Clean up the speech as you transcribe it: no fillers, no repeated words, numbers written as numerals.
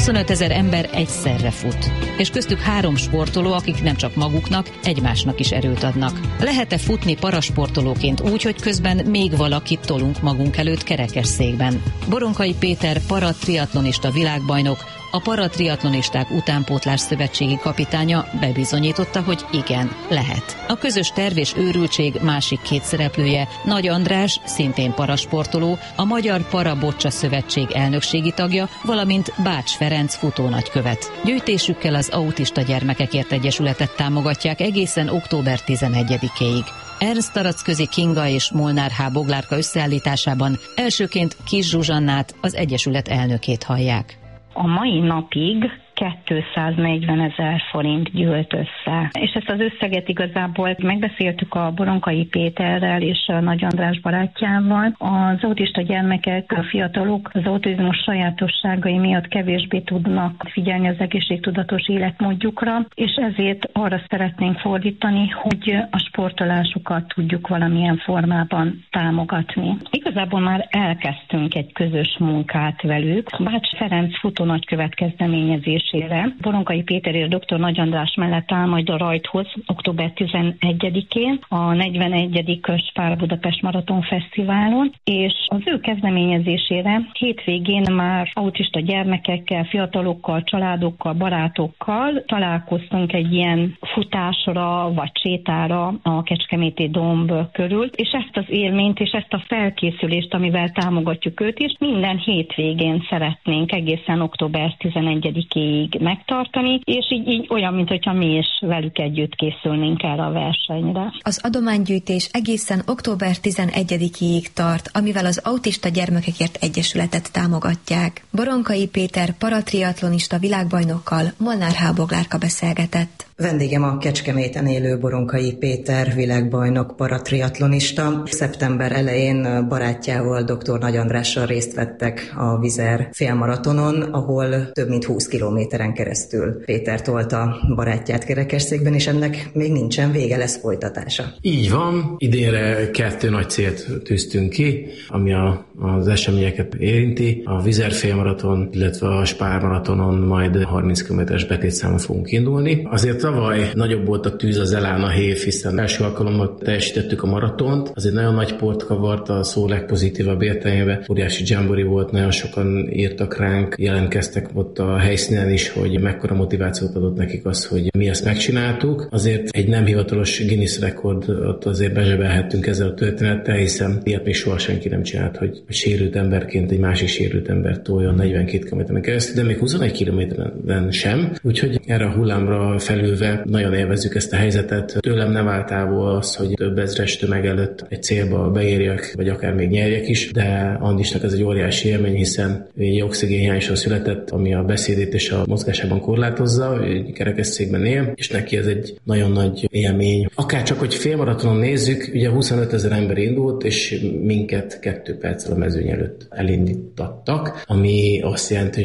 25 000 ember egyszerre fut, és köztük 3 sportoló, akik nem csak maguknak, egymásnak is erőt adnak. Lehet-e futni parasportolóként úgy, hogy közben még valakit tolunk magunk előtt kerekesszékben? Boronkai Péter paratriatlonista világbajnok, a Paratriatlonisták Utánpótlás Szövetségi kapitánya bebizonyította, hogy igen, lehet. A közös terv és őrültség másik 2 szereplője, Nagy András, szintén parasportoló, a Magyar Para-Bocsa Szövetség elnökségi tagja, valamint Bács Ferenc futónagykövet. Gyűjtésükkel az Autista Gyermekekért Egyesületet támogatják egészen október 11-éig. Ernst Taracközi Kinga és Molnár H. Boglárka összeállításában elsőként Kis Zsuzsannát, az Egyesület elnökét hallják. A mai napig 240 000 forint gyűlt össze. És ezt az összeget igazából megbeszéltük a Boronkai Péterrel és a Nagy András barátjával. Az autista gyermekek, a fiatalok az autizmus sajátosságai miatt kevésbé tudnak figyelni az egészségtudatos életmódjukra, és ezért arra szeretnénk fordítani, hogy a sportolásukat tudjuk valamilyen formában támogatni. Igazából már elkezdtünk egy közös munkát velük. Bács Ferenc futónagykövet kezdeményezés Boronkai Péter és dr. Nagy András mellett áll majd a rajthoz október 11-én a 41. Spár Budapest Maraton Fesztiválon, és az ő kezdeményezésére hétvégén már autista gyermekekkel, fiatalokkal, családokkal, barátokkal találkoztunk egy ilyen futásra vagy sétára a Kecskeméti domb körül, és ezt az élményt és ezt a felkészülést, amivel támogatjuk őt is, minden hétvégén szeretnénk egészen október 11-ig megtartani, és így olyan, mintha mi is velük együtt készülnénk erre a versenyre. Az adománygyűjtés egészen október 11-ig tart, amivel az Autista Gyermekekért Egyesületet támogatják. Boronkai Péter paratriatlonista világbajnokkal Molnár H. Boglárka beszélgetett. Vendégem a Kecskeméten élő Boronkai Péter világbajnok paratriatlonista. Szeptember elején barátjával, dr. Nagy Andrással részt vettek a Vizer félmaratonon, ahol több mint 20 kilométeren keresztül Péter tolta barátját kerekesszékben, és ennek még nincsen vége, lesz folytatása. Így van, idénre 2 nagy célt tűztünk ki, ami az eseményeket érinti. A Vizer félmaraton, illetve a Spár maratonon majd 30 km-es betétszámon fogunk indulni. Azért tavaly nagyobb volt a tűz, az elán a hév, hiszen első alkalommal teljesítettük a maratont. Az egy nagyon nagy port kavart a szó legpozitívabb értelmében. Óriási dzsambori volt, nagyon sokan írtak ránk, jelentkeztek ott a helyszínen is, hogy mekkora motivációt adott nekik az, hogy mi ezt megcsináltuk. Azért egy nem hivatalos Guinness rekordot azért bezsebelhettünk ezzel a történettel, hiszen ilyet még soha senki nem csinált, hogy sérült emberként egy másik sérült embert toljon 42 km-en keresztül, de még 21 km-en sem. Úgyhogy erre a hullámra felülve nagyon élvezzük ezt a helyzetet. Tőlem nem áll távol az, hogy több ezres tömeg előtt egy célba beérjek, vagy akár még nyerjek is, de Andisnak ez egy óriási élmény, hiszen egy oxigénhiányosan született, ami a beszédét és a mozgásában korlátozza, kerekesszékben él, és neki ez egy nagyon nagy élmény. Akár csak, hogy félmaratonon nézzük, ugye 25 000 ember indult, és minket 2 perccel a mezőny előtt elindítottak, ami azt jelenti,